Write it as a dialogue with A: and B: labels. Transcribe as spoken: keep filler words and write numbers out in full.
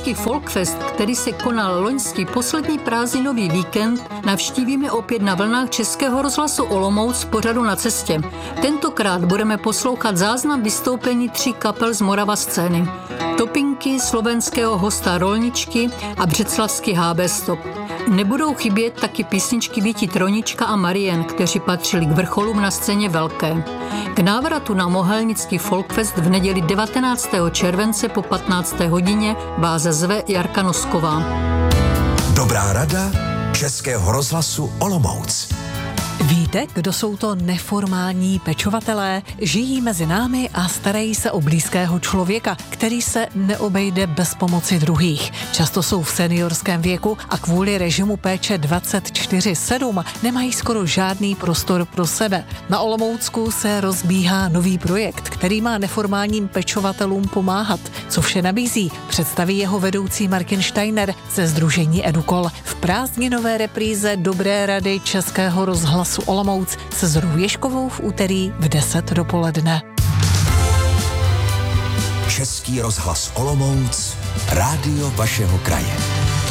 A: Olomoucký Folkfest, který se konal loňský poslední prázdninový víkend, navštívíme opět na vlnách Českého rozhlasu Olomouc v pořadu Na cestě. Tentokrát budeme poslouchat záznam vystoupení tří kapel z Morava scény. Topinky, slovenského hosta Rolničky a břeclavský há bé Stop. Nebudou chybět taky písničky Víti Tronička a Marien, kteří patřili k vrcholům na scéně velké. K návratu na Mohelnický Folkfest v neděli devatenáctého července po patnácté hodině vás zve Jarka Nosková.
B: Dobrá rada Českého rozhlasu Olomouc.
C: Víte, kdo jsou to neformální pečovatelé? Žijí mezi námi a starají se o blízkého člověka, který se neobejde bez pomoci druhých. Často jsou v seniorském věku a kvůli režimu péče dvacet čtyři sedm nemají skoro žádný prostor pro sebe. Na Olomoucku se rozbíhá nový projekt, který má neformálním pečovatelům pomáhat. Co vše nabízí, představí jeho vedoucí Martin Steiner ze sdružení Edukol. V prázdninové repríze Dobré rady Českého rozhlasu Olomouc se Zorou Ježkovou v úterý v deset dopoledne.
B: Český rozhlas Olomouc, rádio vašeho kraje.